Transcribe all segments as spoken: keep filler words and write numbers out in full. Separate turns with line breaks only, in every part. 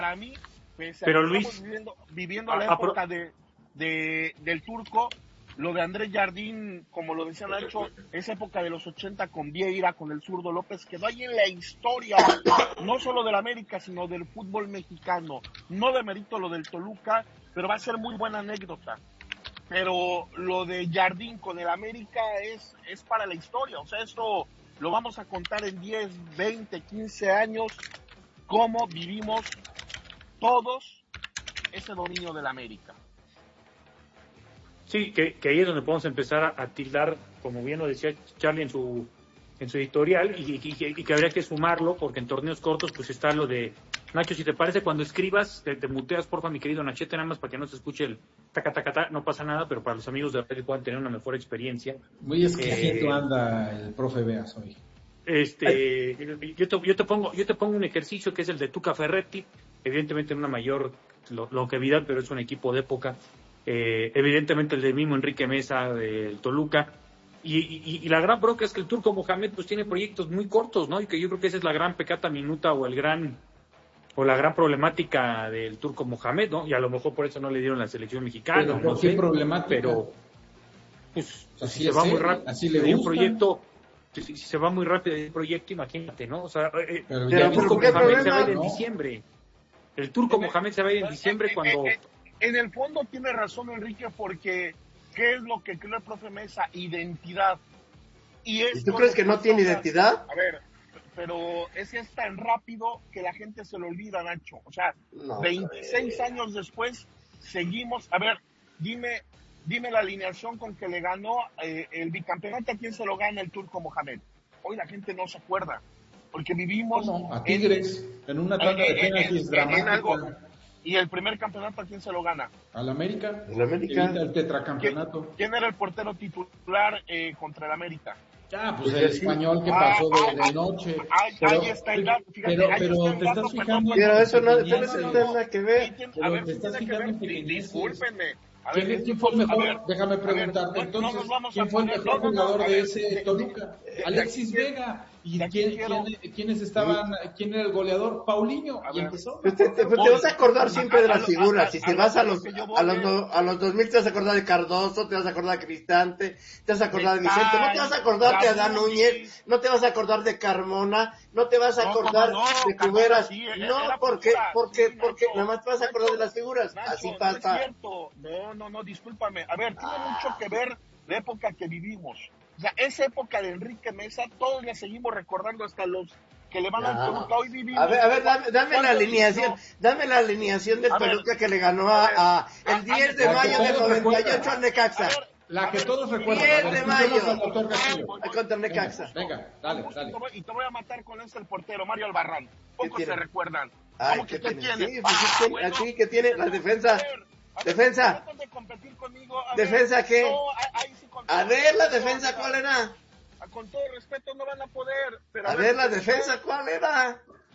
para mí, pese a
Pero
que
Luis,
estamos viviendo, viviendo
a,
la
a,
época de, de del Turco, lo de Andrés Jardín, como lo decía Nacho, esa época de los ochenta con Vieira, con el zurdo López, quedó ahí en la historia, no solo del América, sino del fútbol mexicano. No demerito lo del Toluca, pero va a ser muy buena anécdota. Pero lo de Jardín con el América es, es para la historia, o sea, esto lo vamos a contar en diez, veinte, quince años, cómo vivimos todos ese dominio del América.
Sí, que, que ahí es donde podemos empezar a, a tildar, como bien lo decía Charlie en su en su editorial, y, y, y que habría que sumarlo, porque en torneos cortos pues está lo de, Nacho, si te parece, cuando escribas, te, te muteas, porfa, mi querido Nachete, nada más para que no se escuche el taca, taca, taca, no pasa nada, pero para los amigos de radio puedan tener una mejor experiencia.
Muy exquisito
eh,
anda el profe Beas hoy.
Este, yo te, yo te pongo, yo te pongo un ejercicio que es el de Tuca Ferretti, evidentemente en una mayor longevidad, pero es un equipo de época. Eh, evidentemente el del mismo Enrique Mesa del Toluca, y, y, y la gran bronca es que el Turco Mohamed pues tiene proyectos muy cortos, ¿no? Y que yo creo que esa es la gran pecata minuta o el gran o la gran problemática del Turco Mohamed, ¿no? Y a lo mejor por eso no le dieron la selección mexicana,
pero
no
¿por qué
sé,
problemática?
pero pues, pues si se va
él,
muy rápido,
así le
hay un
gusta.
proyecto, si, si se va muy rápido el proyecto, imagínate, ¿no? O sea, eh,
pero
el
ya
Turco
¿qué
Mohamed se va a ir
problema?
en
No.
diciembre. El Turco
En el-
Mohamed se va a ir en diciembre
en,
cuando...
en, en el fondo tiene razón Enrique, porque ¿qué es lo que cree el profe Mesa? Identidad. Y,
¿Y tú crees que no tiene identidad?
A ver, pero ese es tan rápido que la gente se lo olvida, Nacho. O sea,
No,
veintiséis
creo.
años después seguimos. A ver, dime, dime la alineación con que le ganó eh, el bicampeonato. ¿A quién se lo gana el Turco Mohamed? Hoy la gente no se acuerda, porque vivimos
¿Cómo? A Tigres, en, en una tanda
en,
de penaltis
en,
dramática.
en algo. ¿Y el primer campeonato a quién se lo gana?
Al América.
El América.
Evita el tetracampeonato.
¿Quién, quién era el portero titular eh, contra el América?
Ah, pues el español que pasó de, de noche.
Ahí,
Pero,
ahí está el dato, fíjate,
pero,
ahí
pero
está el
te
dato,
estás
perdón,
fijando.
Pero
en
eso no, eso no
pequeñeces.
tiene nada que ver.
Sí, tiene-
Pero
a ver,
te
sí
estás
tiene que
fijando
ver,
en pequeñeces.
discúlpenme. A
¿Quién,
ver,
quién fue el mejor?
a ver,
Déjame
a ver,
preguntarte
no- no
entonces.
nos vamos
¿Quién
a
fue el
poner-
mejor
no, no, no,
jugador
a
de
ver,
ese
de- de-
Toluca?
de- de
Alexis
aquí quiero-
Vega. ¿Y
de aquí
quién,
quiero-
quién- quiénes estaban? ¿Quién era el goleador? Paulinho.
A
Y
ver.
empezó.
Pues te, te- pues te vas a acordar siempre de las figuras. Si
a-
te
a-
vas
a
a
lo
los
que yo voy
a los,
es-
no- a los dos mil te vas a acordar de Cardoso, te vas a acordar de Cristante, te vas a acordar de Vicente, no te vas a acordar de Adán Núñez, no te vas a acordar de Carmona, no te vas a
No,
acordar
cómo no,
de
Carmona
Cuberas.
sí, era-
No,
era
porque
figura,
porque
sí,
porque
Nacho,
nada más te vas a acordar de las figuras.
Nacho,
Así
no es
pasa.
cierto. No, no, no, discúlpame. A ver, tiene mucho que ver la época que vivimos. O sea, esa época de Enrique Mesa, todos la seguimos recordando, hasta los que le van al
No.
Toluca. Hoy vivimos.
A ver, a ver, dame, dame la
¿Cuántos-
alineación,
no,
dame la alineación del
A ver,
Toluca que le ganó a, a- el
a-
diez de
a-
mayo
a-
del
a-
noventa y ocho
recuerda.
al Necaxa.
A ver,
La
a
que
ver,
todos recuerdan.
diez
A ver,
de
escuchemos
mayo.
al doctor Castillo.
Voy, voy,
Contra el Necaxa.
Venga, dale,
Vamos,
dale.
Y te, voy, y te voy a matar con este el portero, Mario Albarrán. Pocos
tiene?
se recuerdan.
Ay,
¿Cómo que
¿qué
qué
tiene?
tiene?
Sí, pues,
Ah,
es que
bueno.
aquí que tiene la defensa.
A ver, a ver,
Defensa.
tratan de competir conmigo. A
¿Defensa
ver,
qué?
no, ahí- ahí sí con
A
todo
ver, la
respeto,
defensa,
mira,
¿cuál era?
Con todo respeto no van a poder. Pero
A ver, la defensa, ¿cuál era?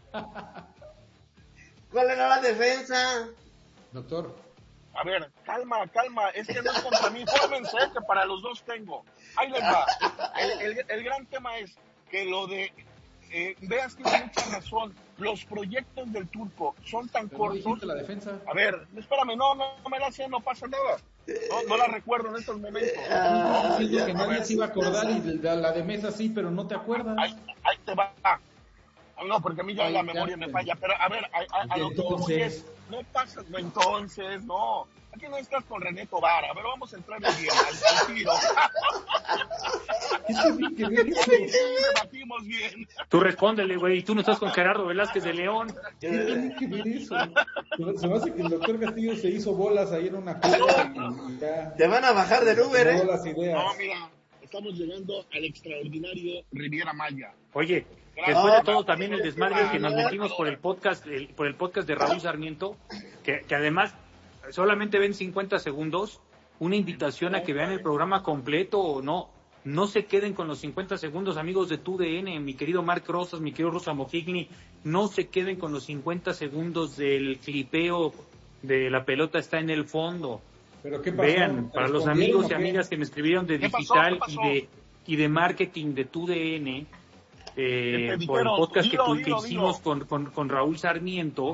¿Cuál era la defensa?
Doctor.
A ver, calma, calma. Es que no es contra mí. Fórmense, que para los dos tengo. Ahí les va. El, el, el gran tema es que lo de... Eh, veas, tiene mucha razón. Los proyectos del Turco son tan
Pero no
cortos.
dijiste la defensa.
A ver, espérame, no, no, no me la sé, no pasa nada. No, no la recuerdo en estos momentos.
Ah,
Diciendo
ya.
que nadie se iba a acordar y de la de Mesa sí, pero no te acuerdas.
Ahí, ahí te va. No, porque a mí ya
Ay,
la
ya
memoria me
te-
falla. Pero a ver, a, a, a lo que voy
Entonces.
es, no pasa, no, entonces, no. Aquí no estás con René Tobar. A ver, vamos a entrar bien al, al tiro.
¿Qué tiene que ver eso?
Sí, debatimos bien.
Tú respóndele, güey, y tú no estás con Gerardo Velázquez de León.
¿Qué tiene que ver eso? Se me hace que el doctor Castillo se hizo bolas ahí en una cueva y, y ya.
Te van a bajar del Uber,
tomó
¿eh?
las ideas.
No, mira, estamos llegando al extraordinario Riviera Maya.
Oye, después de todo también el desmadre que nos metimos por el podcast, el, por el podcast de Raúl Sarmiento, que, que además solamente ven cincuenta segundos, una invitación a que vean el programa completo o no, no se queden con los cincuenta segundos, amigos de tu D N, mi querido Marc Rosas, mi querido Rosa Mojigny, no se queden con los cincuenta segundos del clipeo de La Pelota Está en el Fondo.
¿Pero qué pasó?
Vean, para los
¿Respondieron
amigos y
o qué?
amigas que me escribieron de
¿Qué pasó?
digital
¿Qué pasó?
y de y de marketing de tu D N,
¿Qué
eh,
te
por el
dijeron?
podcast
Dilo,
que, tu- que
dilo,
hicimos
dilo.
con, con, con Raúl Sarmiento,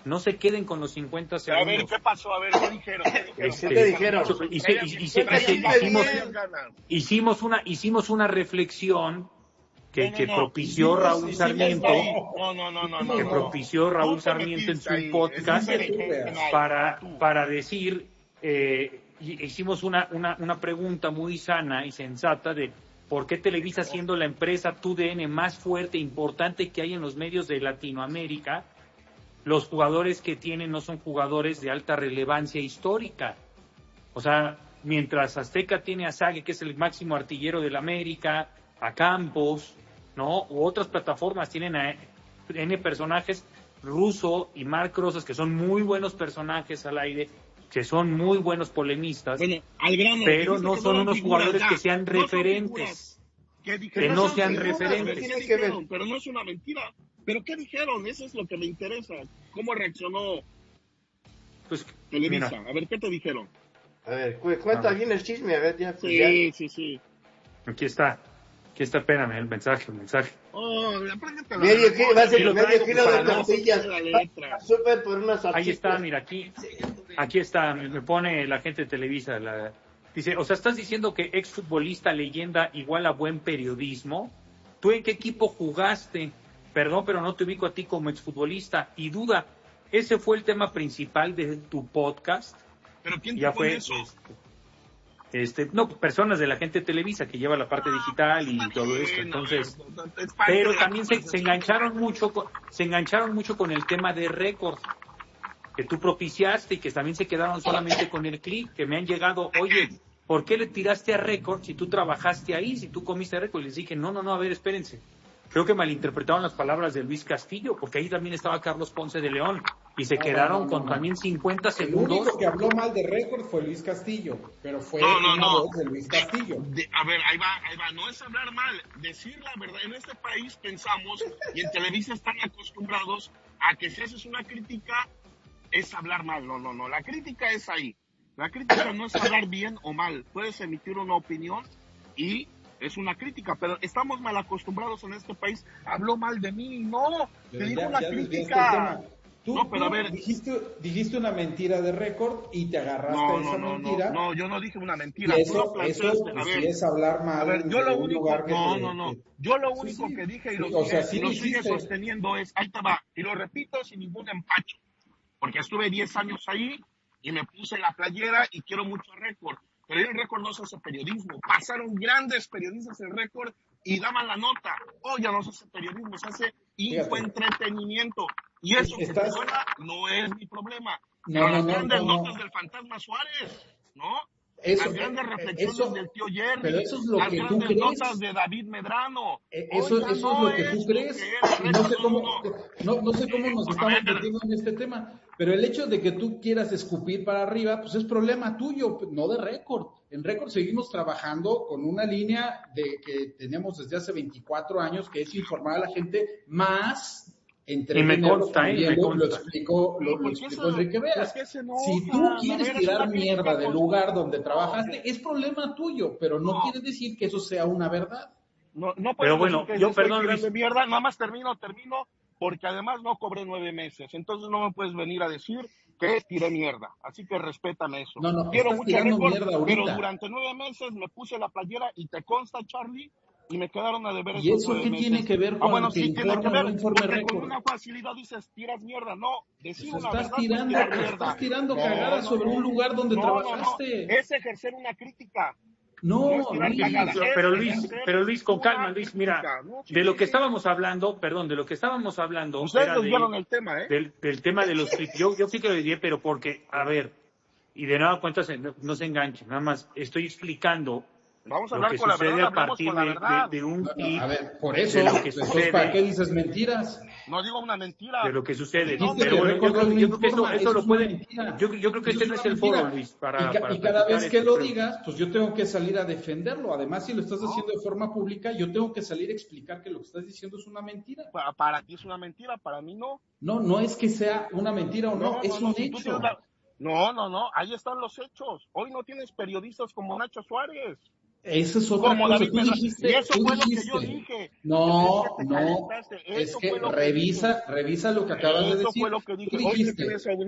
No se queden con los cincuenta segundos.
A ver, ¿qué pasó? A ver, ¿qué dijeron? ¿Qué dijeron?
Este,
¿Qué te dijeron?
y se- y- y se- y se- hicimos, hicimos una hicimos una reflexión que,
No, no,
que
no.
propició
Hicimos-
Raúl
hicimos
Sarmiento,
ahí. No, no, no, no, no.
que
no.
propició Raúl
Tú te
Sarmiento en
metiste
su
ahí.
podcast
Eso es original.
para,
Tú.
para decir, eh, y- hicimos una, una, una pregunta muy sana y sensata de por qué Televisa, siendo la empresa T U D N más fuerte e importante que hay en los medios de Latinoamérica, los jugadores que tienen no son jugadores de alta relevancia histórica. O sea, mientras Azteca tiene a Sague, que es el máximo artillero del América, a Campos, ¿no? U otras plataformas tienen a N personajes, Russo y Marc Rosas, que son muy buenos personajes al aire, que son muy buenos polemistas,
Bueno, al grano,
pero
dijiste
no
que
son
eran
unos
figuras,
jugadores
ya.
que sean
No son
referentes.
figuras. ¿Qué
Que
dijeron?
no
Son
sean
figuras,
referentes.
¿qué
Tiene que ver.
dijeron? Pero no es una mentira. ¿Pero qué dijeron? Eso es lo que me interesa. ¿Cómo reaccionó
Pues,
Televisa?
mira,
A ver, ¿qué te dijeron?
A ver, cu- cuenta
Ah.
bien el chisme, a ver, ya. pues, ya.
Sí, sí, sí.
aquí está. Aquí está, espérame, el mensaje, el mensaje.
Oh, apréndete la
Medio
letra.
kilo, va a ser
Y lo
medio
traigo
kilo
para
de
no-
tortillas.
la letra.
Súper por unas
Ahí
salchichas.
está, mira, aquí, aquí está, me pone la gente de Televisa, la, dice, o sea, ¿estás diciendo que exfutbolista leyenda igual a buen periodismo? ¿Tú en qué equipo jugaste? Perdón, pero no te ubico a ti como exfutbolista. Y duda, ¿ese fue el tema principal de tu podcast?
¿Pero quién te
Ya
pone
fue,
eso?
este, no, personas de la gente de Televisa que lleva la parte digital y todo esto,
Bueno,
entonces...
es parte
Pero
de la
también se, se
conversación.
engancharon mucho con, se engancharon mucho con el tema de récord que tú propiciaste y que también se quedaron solamente con el clip, que me han llegado, oye, ¿por qué le tiraste a récord si tú trabajaste ahí, si tú comiste récord? Y les dije, no, no, no, a ver, espérense. Creo que malinterpretaron las palabras de Luis Castillo, porque ahí también estaba Carlos Ponce de León, y se
No,
quedaron
no, no,
con
no.
también cincuenta
El
segundos.
único que habló mal de récord fue Luis Castillo, pero fue
No, no,
una
no.
voz de Luis Castillo.
De- a ver, ahí va, ahí va. No es hablar mal, decir la verdad. En este país pensamos, y en Televisa están acostumbrados a que si haces una crítica, es hablar mal. No, no, no. La crítica es ahí. La crítica no es hablar bien o mal. Puedes emitir una opinión y es una crítica, pero estamos mal acostumbrados en este país. Habló mal de mí, no. Te
Pero
digo
ya-
una
ya desviaste el
crítica.
tema. Tú,
No, pero
tú
a ver.
dijiste, dijiste una mentira de récord y te agarraste
No,
a esa
no, no, no,
mentira.
no, yo no dije una
Y
mentira. Tú
eso,
lo planteaste,
eso
a
pues,
ver.
sí es hablar mal
A ver, yo
de
lo
un
único,
lugar que
no,
te-
no, no,
que-
yo lo
Sí,
único
sí.
que dije y
Sí,
lo,
o
sigue,
sea, sí
y lo
lo
sigue
hiciste.
sosteniendo es, ahí te va, y lo repito sin ningún empacho, porque estuve diez años ahí y me puse la playera y quiero mucho récord, pero ahí el récord no se hace periodismo, pasaron grandes periodistas en récord y daban la nota, oh, ya no se hace periodismo, se hace infoentretenimiento, y eso que te
Estás-
duela no es mi problema,
No,
pero
no,
las
no,
grandes
no, no.
notas del Fantasma Suárez, ¿no?
Eso,
Las grandes
eh,
reflexiones
eso-
del tío Jerry,
pero eso es lo
las
que tú
grandes
crees.
notas de David Medrano.
Eh, Eso,
Oiga,
eso
no
es lo que tú
es
crees.
que era
Y no sé
récord,
cómo,
no, no.
no, no sé cómo nos
A
estamos
ver,
metiendo en este tema, pero el hecho de que tú quieras escupir para arriba, pues es problema tuyo, no de récord. En récord seguimos trabajando con una línea de que tenemos desde hace veinticuatro años, que es informar a la gente más entretenerlos,
Y me consta,
como
¿eh?
bien
Me
lo, lo
consta.
explicó, lo,
Pero
lo
¿por qué
explicó
se-
Enrique
por
Veas.
qué se enojan?
Si tú
A
quieres
ver, es
tirar
una crítica
mierda del
constructiva.
lugar donde trabajaste, es problema tuyo, pero no
No.
quiere decir que eso sea una verdad.
No, no
Pero
puedo
bueno,
decir que
yo,
estoy
perdón,
tirando
Luis.
mierda, nada más termino, termino, porque además no cobré nueve meses, entonces no me puedes venir a decir que tiré mierda, así que respétame eso.
No, no,
Quiero
estás
mucho
tirando
récord,
mierda ahorita.
pero durante nueve meses me puse la playera y te consta, Charlie, y me quedaron a deber
¿Y
esos
eso
nueve
qué
meses.
tiene que ver
Ah,
con
bueno,
que
sí tiene que
informe o
ver,
no informe
porque
récord?
con una facilidad dices, tiras mierda, no, decir
Pues
una
estás
verdad no es
tirando,
tirar
pues
mierda.
estás tirando
No,
cagadas
no,
sobre
no.
un lugar donde
No, no, no,
trabajaste.
es ejercer una crítica.
No,
No es tirar
Luis,
cagadas.
Pero Luis, pero Luis, con
Una
calma, Luis, mira,
crítica, ¿no? Sí,
de lo
sí,
que
sí.
estábamos hablando, perdón, de lo que estábamos hablando
Ustedes
era de-
desviaron el tema, ¿eh?
del, del tema de los clips. Yo, yo sí que lo diría, pero porque, a ver, y de nueva cuenta se- no, no se enganchen, nada más estoy explicando
Vamos a
lo
hablar
que
con la
sucede
verdad,
a
hablamos
partir
con la
de,
verdad.
de- de un
No, no,
clip,
a ver, por eso,
de lo que
entonces,
sucede,
¿para qué dices mentiras?
No digo una mentira.
de lo que sucede.
No,
Dijiste
Pero
que
bueno, yo
récord
creo,
no
yo creo que eso,
informa,
eso
eso
lo
es una
puede,
mentira.
yo, yo creo que
Eso
este
es
no
una
es el
mentira.
foro, Luis, para,
y, ca-
para
y cada
platicar
vez que
esto,
lo
creo.
digas, pues yo tengo que salir a defenderlo. Además, si lo estás haciendo de forma pública, yo tengo que salir a explicar que lo que estás diciendo es una mentira.
Para, para ti es una mentira, para mí no.
No, no es que sea una mentira o no, es un
si tú
hecho.
tienes la- No, no, no, ahí están los hechos. Hoy no tienes periodistas como Nacho Suárez.
Eso es otra
Como
cosa.
David
Tú
Mesa.
dijiste,
Y eso
tú
fue
dijiste.
lo que yo dije.
No,
Es que te
no.
calentaste.
Es
Eso
que
fue lo que
revisa,
dije.
revisa lo que acabas de
Eso
decir.
fue lo que dije.
Tú
Hoy
dijiste,
que tienes